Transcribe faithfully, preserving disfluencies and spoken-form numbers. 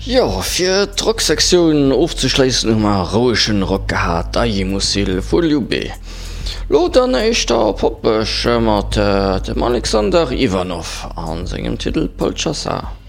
Ja, fir d'Rocksektionen ofzeschleessen hummer roeschen Rock gehat Ajimusil vu Ljubé. Lo an eichter Poppech mat äh, dem Alexander Ivanov an segem Titel Polchasa.